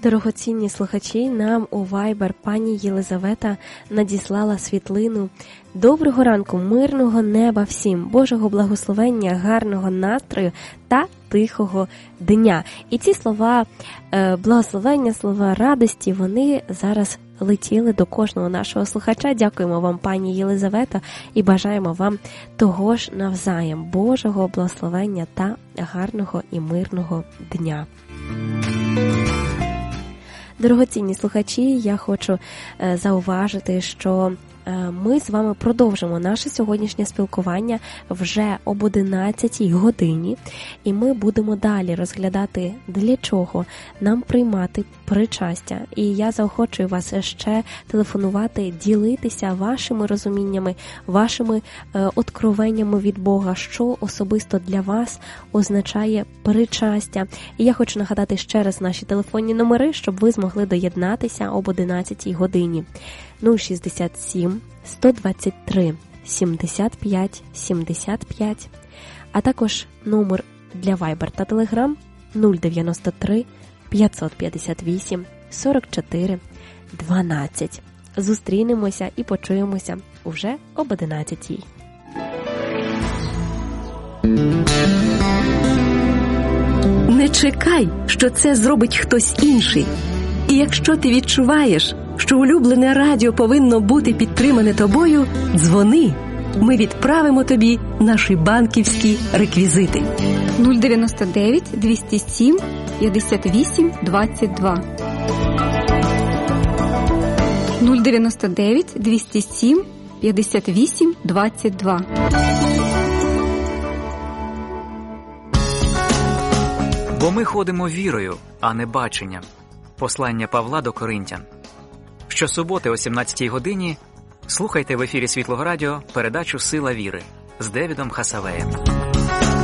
Дорогоцінні слухачі, нам у Viber пані Єлизавета надіслала світлину. Доброго ранку, мирного неба всім, Божого благословення, гарного настрою та тихого дня. І ці слова благословення, слова радості, вони зараз летіли до кожного нашого слухача. Дякуємо вам, пані Єлизавета, і бажаємо вам того ж навзаєм, Божого благословення та гарного і мирного дня. Дорогоцінні слухачі, я хочу зауважити, що ми з вами продовжимо наше сьогоднішнє спілкування вже об 11-й годині, і ми будемо далі розглядати, для чого нам приймати причастя. І я заохочую вас ще телефонувати, ділитися вашими розуміннями, вашими откровеннями від Бога, що особисто для вас означає причастя. І я хочу нагадати ще раз наші телефонні номери, щоб ви змогли доєднатися об 11-й годині. 067 123 75 75, а також номер для Viber та Telegram 093 558 44 12. Зустрінемося і почуємося уже об 11-й. Не чекай, що це зробить хтось інший. І якщо ти відчуваєш, що улюблене радіо повинно бути підтримане тобою, дзвони. Ми відправимо тобі наші банківські реквізити. 099 207 58 22. 099 207 58 22. Бо ми ходимо вірою, а не баченням. Послання Павла до Коринтян. Щосуботи о 17-й годині слухайте в ефірі Світлого Радіо передачу «Сила віри» з Девідом Хасавеєм.